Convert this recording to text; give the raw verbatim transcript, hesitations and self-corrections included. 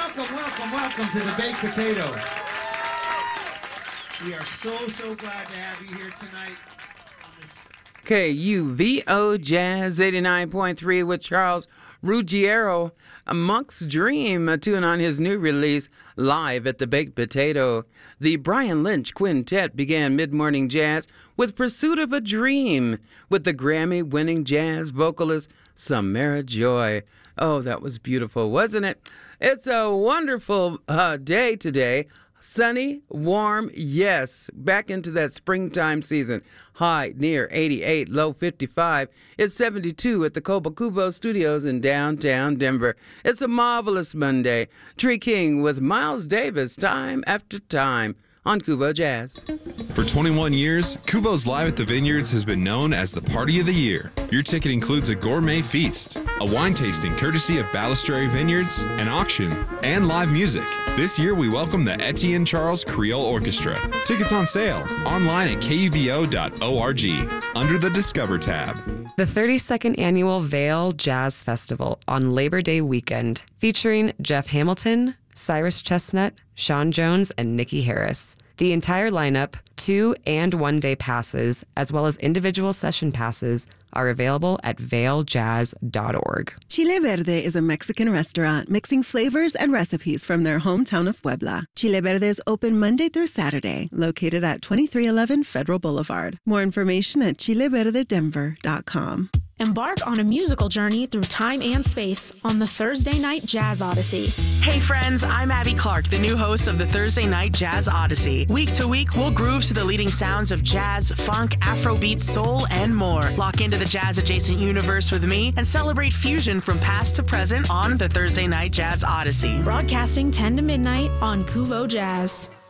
welcome, welcome, welcome to the Baked Potato. We are so, so glad to have you here tonight. K U V O Jazz eighty-nine point three with Charles Ruggiero. A Monk's Dream, a tune on his new release, live at the Baked Potato. The Brian Lynch Quintet began mid-morning jazz with Pursuit of a Dream with the Grammy-winning jazz vocalist Samara Joy. Oh, that was beautiful, wasn't it? It's a wonderful uh, day today. Sunny, warm, yes, back into that springtime season. High near eighty-eight, low fifty-five. It's seventy-two at the Coba Cubo Studios in downtown Denver. It's a marvelous Monday. Tree King with Miles Davis, Time After Time on Cubo Jazz. For twenty-one years, Kubo's Live at the Vineyards has been known as the Party of the Year. Your ticket includes a gourmet feast, a wine tasting courtesy of Balistrary Vineyards, an auction, and live music. This year, we welcome the Etienne Charles Creole Orchestra. Tickets on sale online at K U V O dot org under the Discover tab. The thirty-second Annual Vail Jazz Festival on Labor Day weekend, featuring Jeff Hamilton, Cyrus Chestnut, Sean Jones, and Nikki Harris. The entire lineup, two and one day passes, as well as individual session passes, are available at vail jazz dot org. Chile Verde is a Mexican restaurant mixing flavors and recipes from their hometown of Puebla. Chile Verde is open Monday through Saturday, located at twenty-three eleven Federal Boulevard. More information at chile verde denver dot com. Embark on a musical journey through time and space on the Thursday Night Jazz Odyssey. Hey friends, I'm Abby Clark, the new host of the Thursday Night Jazz Odyssey. Week to week, we'll groove to the leading sounds of jazz, funk, Afrobeat, soul, and more. Lock into the jazz-adjacent universe with me and celebrate fusion from past to present on the Thursday Night Jazz Odyssey. Broadcasting ten to midnight on Cuvo Jazz.